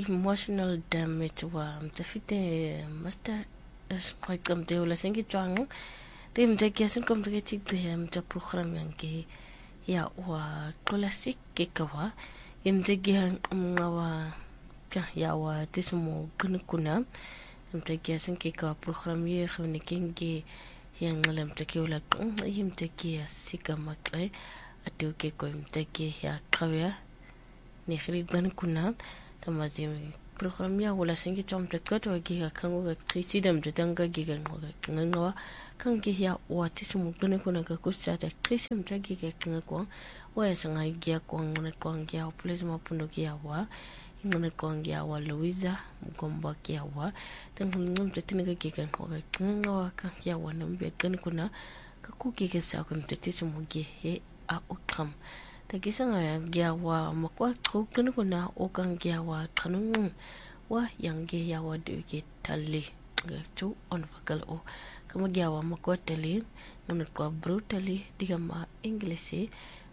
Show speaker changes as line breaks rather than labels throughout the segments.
emotional damage wa mtafite master es qaiqam te wala sengi twang te mtaki asen kom te te mta program yanke ya wa classic ke kawa mtaki ngawa ka ya wa tismo kuna mtaki asen ke ka program ye khone kinge yang ngalam mtaki wala mtaki asika makre atu ke ko mtaki ya kawya ni khiri kuna tamazim program ya wala sengi chom te kato giga kango ga trisidam te tanga giga ngawa kangi ya wati sumu kuna ka kusa ta trisim ta giga ngakwa wa sanga giga kwang na kwang ya please mapundo giga wa ngana kwang ya wa Louisa mgomba giga wa tangulingam te tinaga giga ngawa ka ya wa nambe kuna ka ku giga sa ko te tisumu giga a ukam tagisanga yawa makwa kuna okang yawa kanung wa yange yawa duke tali tu on vakal o kama yawa makwa tali ngunut kwa brutally digama english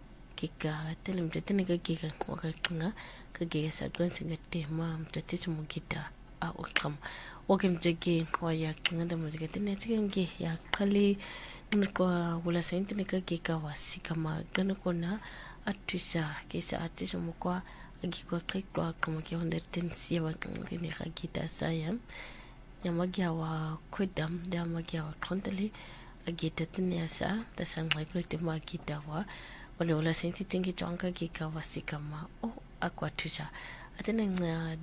kika telim teteniga kika wakanga kage sa glansinga tema mtatisu mugita a okam wakim jage wa ya kinga muzika tenetenge ya kali ngunut kwa wala sentinika kika wasikama ganukona atusa kisa atiso mukwa agikwa kaikwa kama kia hondertensia wakini khagita saya yamagia wa kwedam yamagia wa kontali agita tiniasa tasangla kulite magita wa wala senti tingi chonka kika wasikama o akwatusa atene nga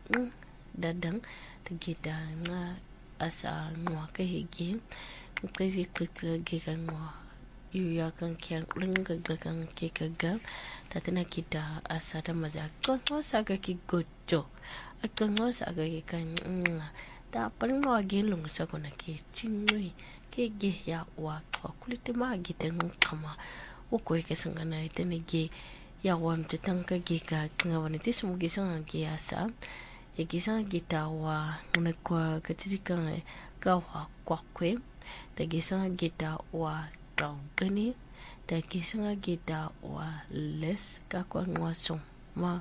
dadang tagita nga asa ngwa kahigi kwezi klikla giga ngwa ya kan kian lenga gagang kikaga tatina kita asada mazakko ngosaga ki gojo akko ngosaga ki kan ta paling wagi lung sa kona ki chingui ke ge ya wa kulite ma giten kama uko ke sangana itene ge ya wam tetangka ge ka ngawani tismu ge sanga ge asa e ge sanga kita wa unakwa katika ka wa kwakwe ta ge sanga kita wa gani da kisanga gida wa les ka kwa ngwaso ma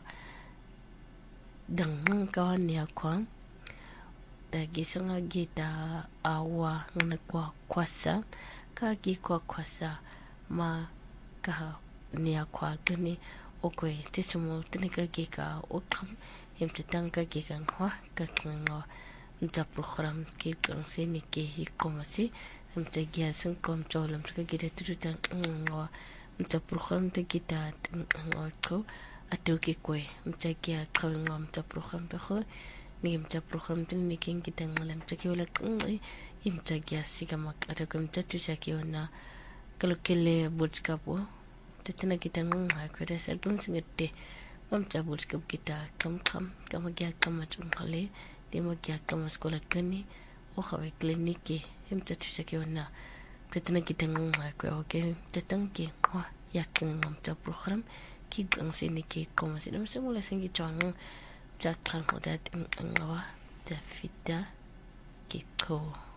dang ka ni akwa da kisanga gida awa ngana kwa kwasa ka gi kwa kwasa ma ka ni akwa gani okwe tisumo tinika gika okam imtitanga gika ngwa ka ngwa nta program ki kanseni ki hikomasi mtagia senkom cholam tukagida tututan ngwa mta program tegita ngwa atoki kwe mtagia kawngwa mta program bekho ni mta program tin ni king kita ngalam takiwala imtagia sigama atakum tatusa kiona kalokele botskapo tetena kita ngwa kweda sadun singette mta botskap kita kam kama gya kama chungale dima gya kama sekolah kani o khawe kliniki imtatusa kiona tetena kita ngwa kwa okay tetangi wa yakin ngam program ki gang sini ki koma sini semula singi chang tak kan hodat ngwa ta fita ki ko